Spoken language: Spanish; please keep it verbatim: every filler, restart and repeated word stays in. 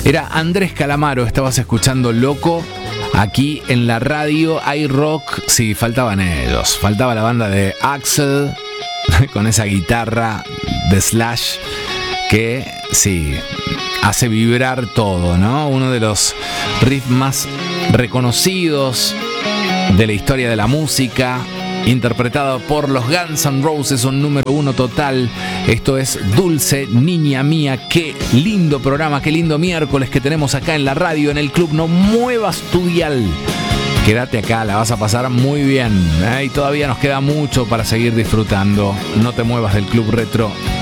Era Andrés Calamaro, estabas escuchando Loco. Aquí en la radio hay rock. Sí, faltaban ellos. Faltaba la banda de Axl con esa guitarra de Slash que, sí, hace vibrar todo, ¿no? Uno de los riffs más reconocidos de la historia de la música, interpretado por los Guns N' Roses, un número uno total. Esto es Dulce Niña Mía. Qué lindo programa, qué lindo miércoles que tenemos acá en la radio, en el club. No muevas tu dial. Quédate acá, la vas a pasar muy bien, ¿eh? Y todavía nos queda mucho para seguir disfrutando. No te muevas del Club Retro.